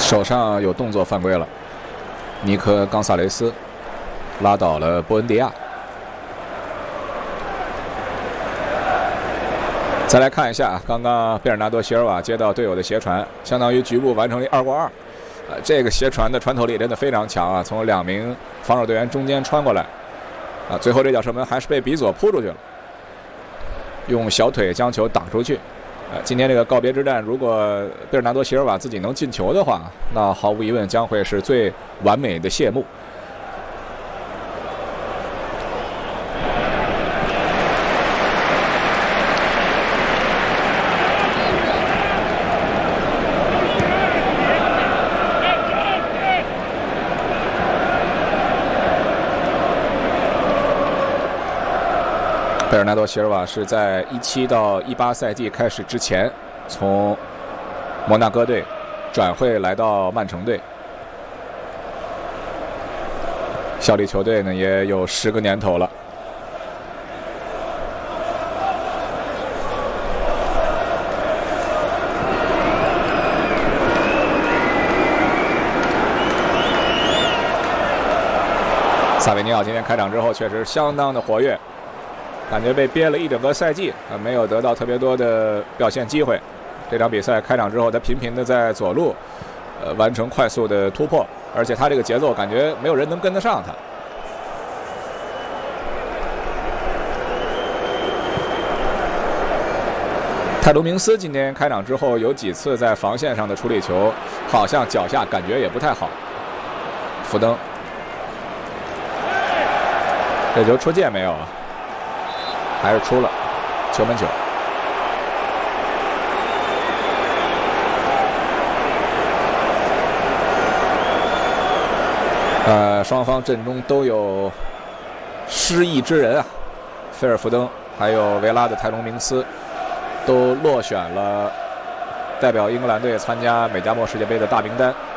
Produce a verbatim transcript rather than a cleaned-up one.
手上有动作犯规了，尼科·冈萨雷斯拉倒了波恩迪亚。再来看一下，刚刚贝尔纳多·席尔瓦接到队友的斜传，相当于局部完成了二过二。呃，这个斜传的穿透力真的非常强啊，从两名防守队员中间穿过来。啊，最后这脚射门还是被比佐扑出去了，用小腿将球挡出去。呃，今天这个告别之战，如果贝尔纳多·席尔瓦自己能进球的话，那毫无疑问将会是最完美的谢幕。贝尔纳多·席尔瓦是在一七到一八赛季开始之前，从摩纳哥队转会来到曼城队，效力球队呢也有十个年头了。萨维尼奥今天开场之后确实相当的活跃。感觉被憋了一整个赛季啊，没有得到特别多的表现机会。这场比赛开场之后，他频频的在左路，呃，完成快速的突破，而且他这个节奏感觉没有人能跟得上他。泰卢明斯今天开场之后有几次在防线上的处理球，好像脚下感觉也不太好。福登，这球出界没有啊？还是出了球门球。呃，双方阵中都有失意之人啊，菲尔福登还有维拉的泰隆明斯都落选了代表英格兰队参加美加墨世界杯的大名单。